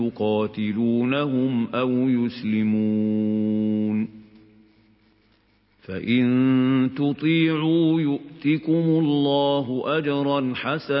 يقاتلونهم أو يسلمون فإن تطيعوا يؤتكم الله أجرا حسنا